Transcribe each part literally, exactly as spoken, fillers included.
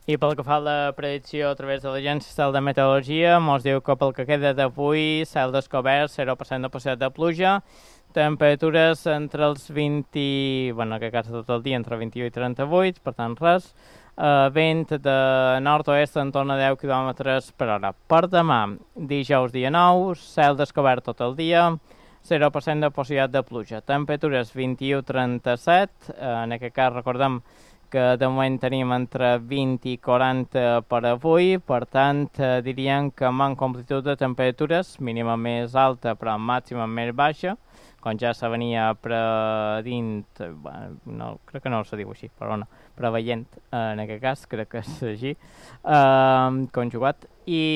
I pel que fa a la predicció a través de l'Agència Estatal de Meteorologia, mos diu que pel que queda d'avui, cel descobert, zero per cent de possibilitat de pluja, temperatures entre els vint, bueno, en aquest cas tot el dia, entre vint-i-u i trenta-vuit, per tant res, uh, vent de nord-oest en torn a deu quilòmetres per hora. Per demà, dijous dia nou, cel descobert tot el dia, zero per cent de possibilitat de pluja. Temperatures vint-i-u a trenta-set, uh, en aquest cas recordem que de moment tenim entre vint i quaranta per avui, per tant eh, diríem que manca amplitud de temperatures, mínima més alta però màxima més baixa, com ja se venia predint, bueno, no, crec que no se diu així, però no, preveient, eh, en aquest cas, crec que és així, eh, conjugat,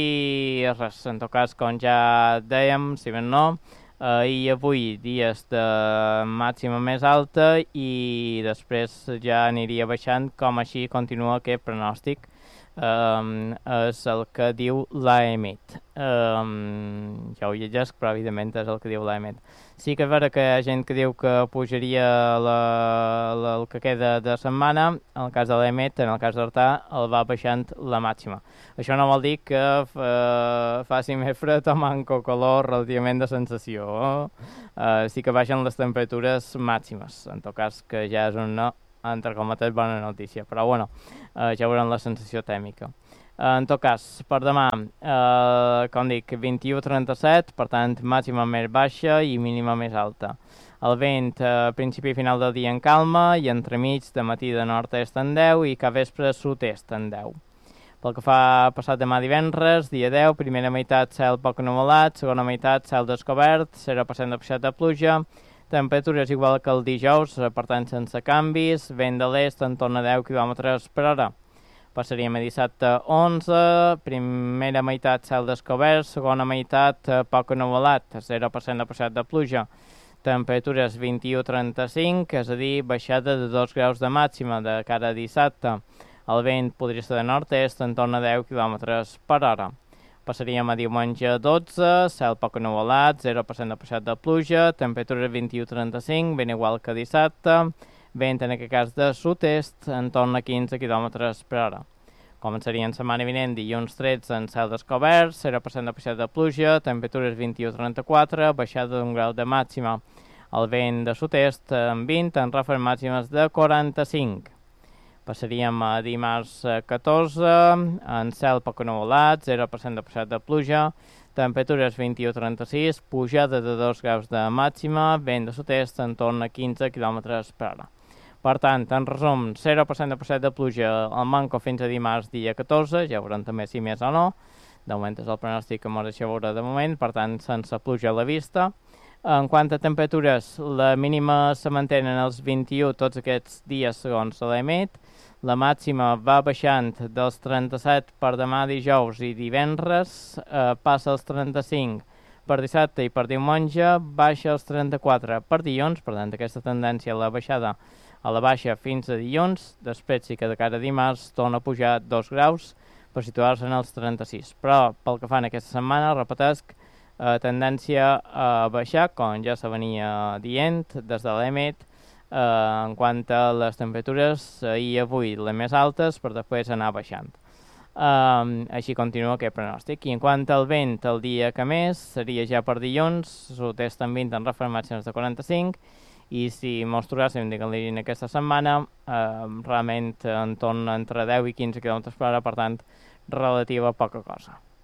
i res, en tot cas, com ja dèiem, si ben no, Uh, i avui dies de màxima més alta i després ja aniria baixant, com així continua aquest pronòstic. Um, és el que diu l'AEMET. Um, ja ho llegesc, però evidentment és el que diu l'AEMET. Sí que és vera que hi ha gent que diu que pujaria la, la, el que queda de setmana, en el cas de l'AEMET, en el cas d'Artà, el va baixant la màxima. Això no vol dir que uh, faci més fred o manco calor relativament de sensació. Uh, sí que baixen les temperatures màximes, en tot cas que ja és una, entre cometes, bona notícia, però bueno, eh, ja veurem la sensació tèrmica. Eh, en tot cas, per demà, eh, com dic, vint-i-u a trenta-set, per tant, màxima més baixa i mínima més alta. El vent a eh, principi i final del dia en calma i entremig de matí de nord-est en deu i cap vespre sud-est en deu. Pel que fa a passat demà divendres, dia deu, primera meitat cel poc ennuvolat, segona meitat cel descobert, zero per cent de possibilitat de pluja, temperatures igual que el dijous, per tant sense canvis, vent de l'est en torn a deu quilòmetres per hora. Passaríem a dissabte onze, primera meitat cel descobert, segona meitat poc ennuvolat, zero per cent de possibilitat de pluja. Temperatures vint-i-u a trenta-cinc, és a dir, baixada de dos graus de màxima de cara a dissabte. El vent podria ser de nord-est en torn a deu quilòmetres per hora. Passaríem a diumenge dotze, cel poc ennuvolat, zero per cent de possibilitat de pluja, temperatura vint-i-u a trenta-cinc, ben igual que dissabte, vent en aquest cas de sud-est, en torn a quinze quilòmetres per hora. Començaria en setmana vinent, dilluns tretze, en cel descobert, zero per cent de possibilitat de pluja, temperatures vint-i-u a trenta-quatre, baixada d'un grau de màxima. El vent de sud-est en vint, en ràfegues màximes de quaranta-cinc. Passaríem a dimarts catorze, en cel poc ennuvolat, zero per cent de possibilitat de pluja, temperatures vint-i-u a trenta-sis, pujada de dos graus de màxima, vent de sud-est en torn a quinze quilòmetres per hora. Per tant, en resum, zero per cent de possibilitat de pluja al manco fins a dimarts dia catorze, ja veurem també si més o no, de moment és el pronòstic que ens deixa veure de moment, per tant, sense pluja a la vista. En quant a temperatures, la mínima se mantenen els vint-i-u tots aquests dies segons l'EMET, la màxima va baixant dels trenta-set per demà dijous i divendres, eh, passa als trenta-cinc per dissabte i per diumenge, baixa als trenta-quatre per dilluns, per tant aquesta tendència a la baixada a la baixa fins a dilluns, després sí que de cara a dimarts torna a pujar dos graus per situar-se en els trenta-sis, però pel que fan aquesta setmana, repetesc, eh, tendència a baixar, com ja se venia dient des de l'EMET, Uh, en quant a les temperatures, ahir i avui les més altes, per després anar baixant. Uh, així continua aquest pronòstic. I en quant al vent, el dia que més seria ja per dilluns, sud-est en vint en ràfegues màximes de quaranta-cinc, i si mos trobéssim diguem-ne aquesta setmana, uh, realment en torn entre deu i quinze quilòmetres per hora, per tant, relativa poca cosa.